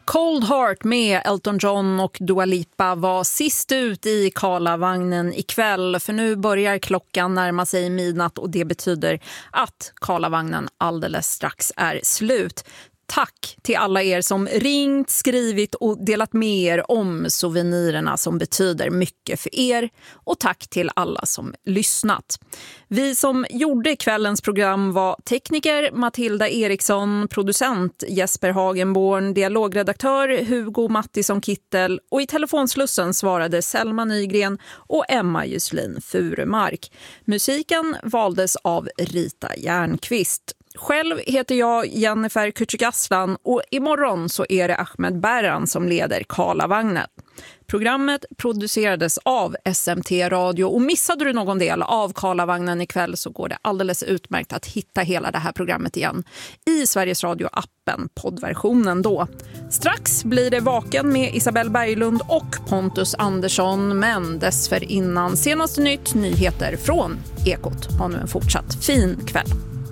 Cold Heart med Elton John och Dua Lipa var sist ut i Karlavagnen ikväll, för nu börjar klockan närma sig midnatt och det betyder att Karlavagnen alldeles strax är slut. Tack till alla er som ringt, skrivit och delat med er om souvenirerna som betyder mycket för er. Och tack till alla som lyssnat. Vi som gjorde kvällens program var tekniker Matilda Eriksson, producent Jesper Hagenborn, dialogredaktör Hugo Mattisson Kittel och i telefonslussen svarade Selma Nygren och Emma Juslin Furumark. Musiken valdes av Rita Järnqvist. Själv heter jag Jennifer Kücükaslan och imorgon så är det Ahmed Berran som leder Karlavagnen. Programmet producerades av SMT Radio och missade du någon del av Karlavagnen ikväll så går det alldeles utmärkt att hitta hela det här programmet igen i Sveriges Radio-appen, poddversionen då. Strax blir det Vaken med Isabelle Berglund och Pontus Andersson, men dessförinnan senaste nytt, nyheter från Ekot. Ha nu en fortsatt fin kväll.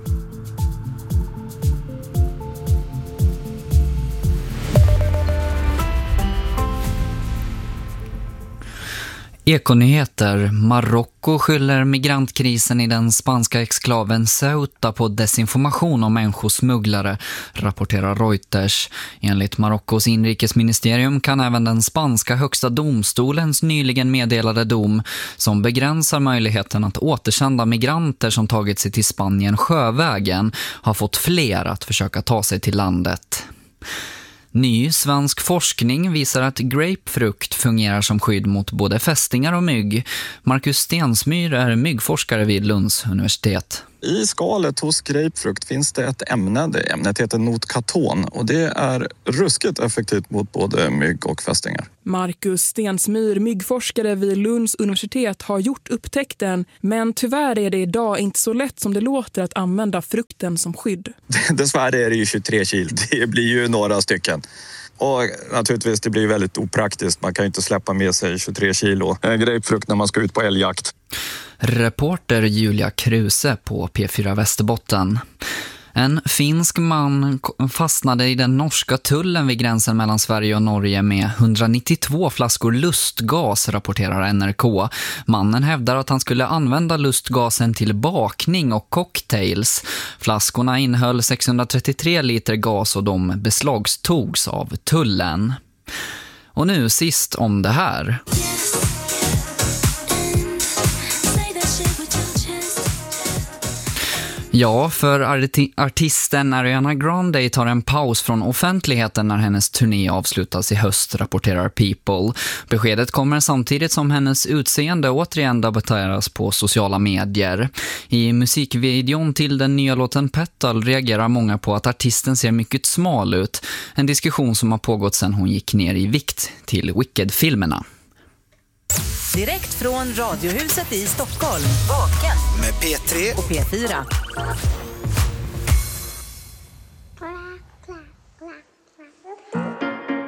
Ekonyheter. Marocko skyller migrantkrisen i den spanska exklaven Ceuta på desinformation om människosmugglare, rapporterar Reuters. Enligt Marockos inrikesministerium kan även den spanska högsta domstolens nyligen meddelade dom, som begränsar möjligheten att återsända migranter som tagit sig till Spanien sjövägen, ha fått fler att försöka ta sig till landet. Ny svensk forskning visar att grapefrukt fungerar som skydd mot både fästingar och mygg. Marcus Stensmyr är myggforskare vid Lunds universitet. I skalet hos grapefrukt finns det ett ämne. Det ämnet heter notkaton och det är ruskigt effektivt mot både mygg och fästingar. Marcus Stensmyr, myggforskare vid Lunds universitet, har gjort upptäckten. Men tyvärr är det idag inte så lätt som det låter att använda frukten som skydd. Dessvärre är det ju 23 kilo. Det blir ju några stycken. Och naturligtvis, det blir väldigt opraktiskt. Man kan ju inte släppa med sig 23 kilo grapefrukt när man ska ut på älgjakt. Reporter Julia Kruse på P4 Västerbotten. En finsk man fastnade i den norska tullen vid gränsen mellan Sverige och Norge med 192 flaskor lustgas, rapporterar NRK. Mannen hävdar att han skulle använda lustgasen till bakning och cocktails. Flaskorna innehöll 633 liter gas och de beslagtogs av tullen. Och nu sist om det här. Ja, för artisten Ariana Grande tar en paus från offentligheten när hennes turné avslutas i höst, rapporterar People. Beskedet kommer samtidigt som hennes utseende återigen debatteras på sociala medier. I musikvideon till den nya låten Petal reagerar många på att artisten ser mycket smal ut. En diskussion som har pågått sedan hon gick ner i vikt till Wicked-filmerna. Direkt från Radiohuset i Stockholm. Vaken med P3 och P4.